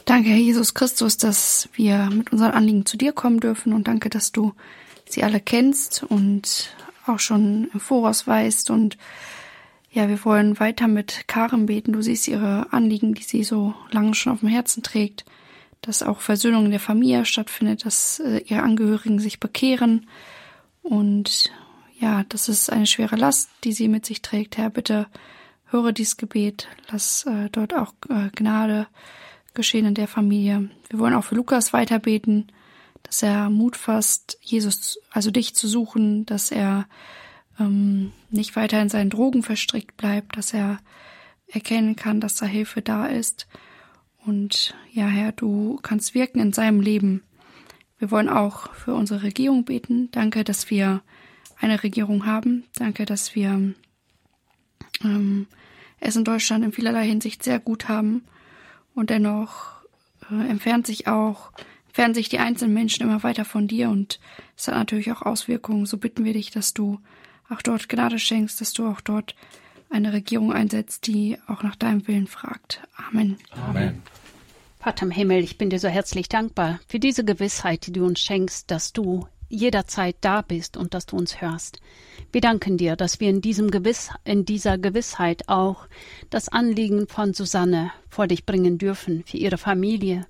Danke, Herr Jesus Christus, dass wir mit unseren Anliegen zu dir kommen dürfen und danke, dass du sie alle kennst und auch schon im Voraus weißt. Und ja, wir wollen weiter mit Karen beten. Du siehst ihre Anliegen, die sie so lange schon auf dem Herzen trägt, dass auch Versöhnung in der Familie stattfindet, dass ihre Angehörigen sich bekehren. Und ja, das ist eine schwere Last, die sie mit sich trägt. Herr, bitte höre dieses Gebet, lass dort auch Gnade geschehen in der Familie. Wir wollen auch für Lukas weiter beten, dass er Mut fasst, Jesus, also dich zu suchen, dass er nicht weiter in seinen Drogen verstrickt bleibt, dass er erkennen kann, dass da Hilfe da ist. Und ja, Herr, du kannst wirken in seinem Leben. Wir wollen auch für unsere Regierung beten. Danke, dass wir eine Regierung haben. Danke, dass wir es in Deutschland in vielerlei Hinsicht sehr gut haben. Und dennoch entfernen sich die einzelnen Menschen immer weiter von dir und es hat natürlich auch Auswirkungen. So bitten wir dich, dass du auch dort Gnade schenkst, dass du auch dort eine Regierung einsetzt, die auch nach deinem Willen fragt. Amen. Amen. Vater im Himmel, ich bin dir so herzlich dankbar für diese Gewissheit, die du uns schenkst, dass du jederzeit da bist und dass du uns hörst. Wir danken dir, dass wir in dieser Gewissheit auch das Anliegen von Susanne vor dich bringen dürfen, für ihre Familie,